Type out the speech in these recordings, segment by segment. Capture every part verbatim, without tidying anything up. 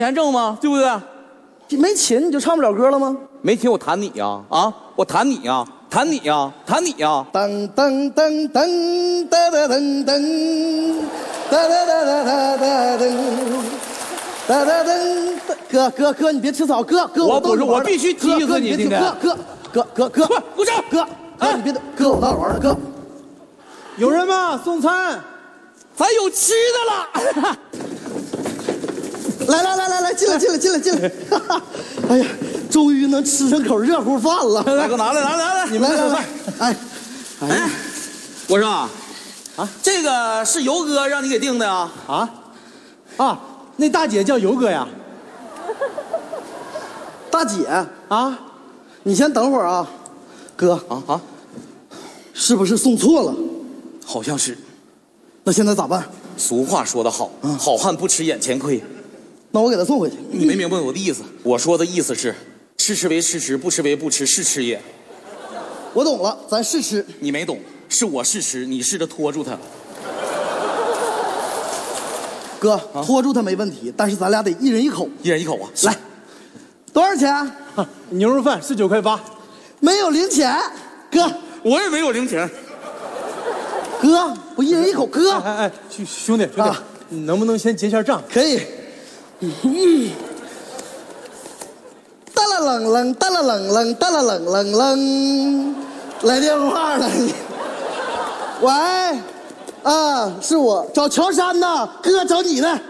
钱挣吗？对不对？ 没琴你就唱不了歌了吗？ 没钱我弹你呀！啊，我弹你呀，弹你呀，弹你呀！ 噔噔噔噔哒哒噔噔哒哒哒哒哒哒噔哒哒噔。哥哥哥，你别吃草，哥哥我逗你玩我必须踢死你今天！ 哥哥哥哥哥， 快鼓掌！ 哥哥你别哥我逗你玩的哥。 有人吗？送餐。 咱有吃的了。 来来来来来，进来进来进来进来！哎呀，终于能吃上口热乎饭了。 来，给我拿来拿来拿来！ 你们来来，哎， 哎，我说啊，啊，这个是游哥让你给订的呀？ 啊，啊，那大姐叫游哥呀？ 大姐啊， 你先等会儿啊，哥啊啊， 是不是送错了？ 好像是。 那现在咋办？ 俗话说得好， 嗯好汉不吃眼前亏。 那我给他送回去。 你没明白我的意思？我说的意思是，吃吃为吃吃，不吃为不吃，是吃也。 我懂了，咱试吃。 你没懂，是我试吃，你试着拖住他。 哥，拖住他没问题，但是咱俩得一人一口。 一人一口啊！ 来，多少钱？ 啊牛肉饭十九块八， 没有零钱。哥， 我也没有零钱。 哥，我一人一口。哥， 哎哎，兄兄弟兄弟， 啊你能不能先结下账？ 可以。嗯。哒啦冷冷，哒啦冷冷，哒啦冷冷冷，来电话了。喂，啊，是我找乔杉呢，哥找你呢。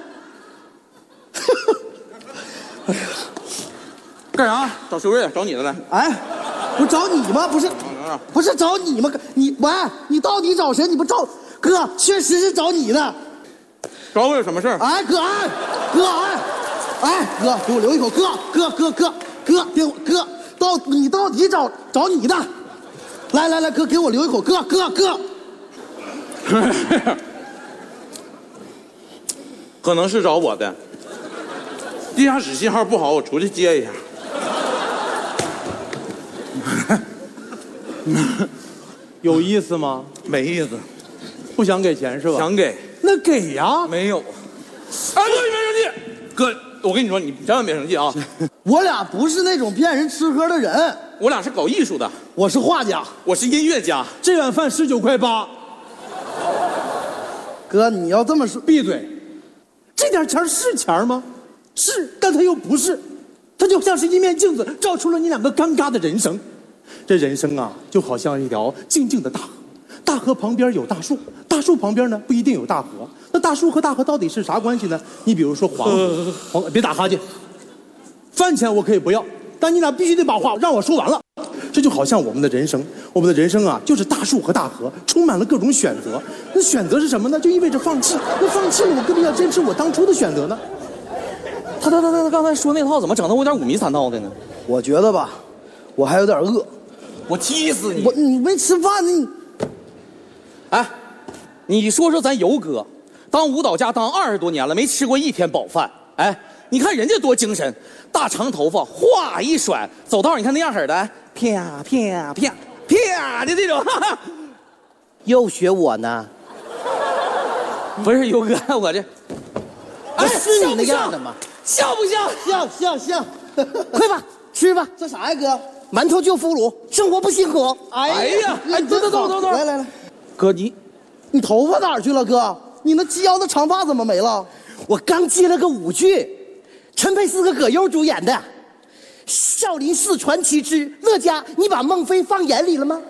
干啥？找修瑞，找你的来。 哎，不找你吗？不是，不是找你吗？你喂，你到底找谁？你不找哥？确实是找你的。 找我有什么事儿？ 哎，哥，哎，哥，哎，哎，哥，给我留一口。哥，哥，哥，哥，哥，给我哥，到你到底找找你的？来来来，哥，给我留一口。哥，哥，哥。 可能是找我的。地下室信号不好，我出去接一下。 有意思吗？ 没意思， 不想给钱是吧？ 想给那给呀。 没有。哎，哥，你别生气。哥，我跟你说，你千万别生气啊！ 我俩不是那种骗人吃喝的人， 我俩是搞艺术的， 我是画家。 我是音乐家。 这碗饭十九块八。 哥，你要这么说， 闭嘴！这点钱是钱吗？是，但它又不是，它就像是一面镜子，照出了你两个尴尬的人生。这人生啊，就好像一条静静的大河，大河旁边有大树，大树旁边呢不一定有大河。那大树和大河到底是啥关系呢？你比如说黄河，黄别打哈欠。饭钱我可以不要，但你俩必须得把话让我说完了。这就好像我们的人生，我们的人生啊，就是大树和大河，充满了各种选择。那选择是什么呢？就意味着放弃。那放弃了，我何必要坚持我当初的选择呢？ 他他他他刚才说那套怎么整的我有点五迷三道的呢？ 我觉得吧，我还有点饿。 我踢死你！ 我你没吃饭呢？你哎，你说说咱游哥，当舞蹈家当二十多年了，没吃过一天饱饭。哎，你看人家多精神，大长头发，哗一甩，走道你看那样式的，啪啪啪啪的这种。哈哈又学我呢？ 不是游哥，我这， 我是你那样的吗？ 像不像？ 像像像， 快吧，吃吧， 这啥呀，哥？ 馒头就腐乳，生活不辛苦。 哎呀，哎，走走走走走， 来来来， 哥你， 你头发哪儿去了，哥？你那及腰的长发怎么没了？ 我刚接了个舞剧，陈佩斯和葛优主演的《少林寺传奇之乐嘉》，你把孟非放眼里了吗？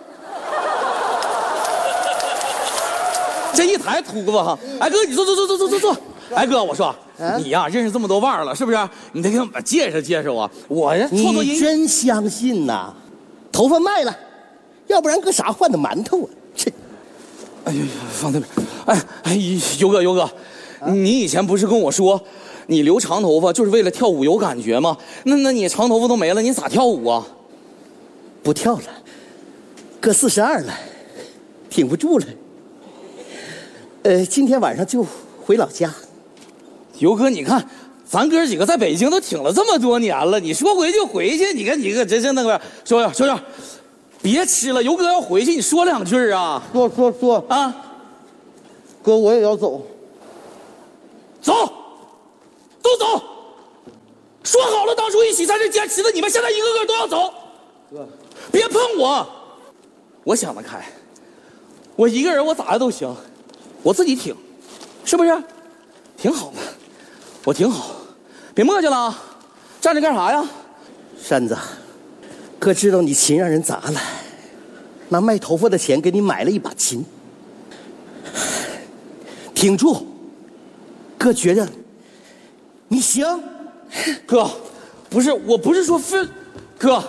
这一抬秃子哈！哎哥，你坐坐坐坐坐坐坐。哎哥，我说、啊、你呀、认识这么多腕儿了，是不是？你得给我们介绍介绍啊！我呀创作音你真相信呐？头发卖了，要不然搁啥换的馒头啊？切！ 哎呀，放那边。哎哎，游哥游哥，啊、你以前不是跟我说，你留长头发就是为了跳舞有感觉吗？那那你长头发都没了，你咋跳舞啊？ 不跳了，搁四十二了，挺不住了。呃，今天晚上就回老家。 游哥，你看，咱哥几个在北京都挺了这么多年了，你说回就回去，你看你可真是那个，说说说，别吃了，游哥要回去，你说两句啊。 说说说啊， 哥，我也要走。 走，都走。 一起在这坚持的，你们现在一个个都要走。哥，别碰我！我想得开，我一个人我咋的都行，我自己挺，是不是？挺好的，我挺好，别磨叽了啊！站着干啥呀？ 山子，哥知道你琴让人砸了，拿卖头发的钱给你买了一把琴，挺住，哥觉得你行。 哥，不是，我不是说非，哥。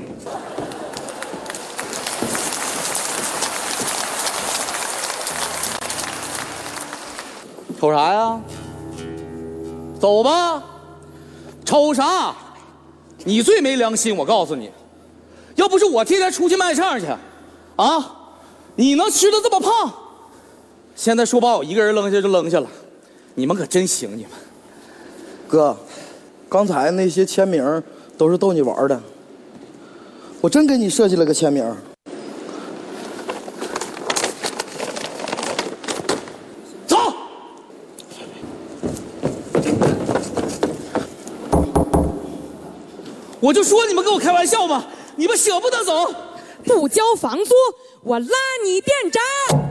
瞅啥呀？走吧，瞅啥？你最没良心，我告诉你，要不是我天天出去卖唱去，啊，你能吃的这么胖？现在说把我一个人扔下就扔下了，你们可真行，你们。 哥，刚才那些签名都是逗你玩的，我真给你设计了个签名。 走。我就说你们跟我开玩笑嘛，你们舍不得走？ 不交房租，我拉你店长。